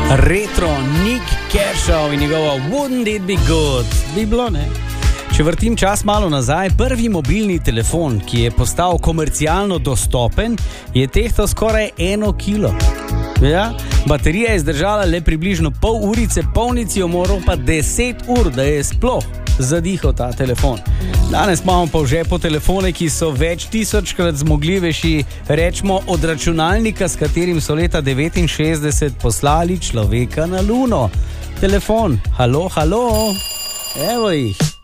Retro Nick Kershaw in njegova Wouldn't It Be Good. Bi bilo, ne? Če vrtim čas malo nazaj, prvi mobilni telefon, ki je postal komercialno dostopen, je tehtal skoraj 1 kilo. Ja? Baterija je zdržala le približno pol urice, polnici jo moral pa 10 ur, da je sploh zadihal ta telefon. Danes imamo pa v žepu telefone, ki so več tisočkrat zmogljivejši, rečemo od računalnika, s katerim so leta 1969 poslali človeka na Luno. Telefon, halo, evo jih.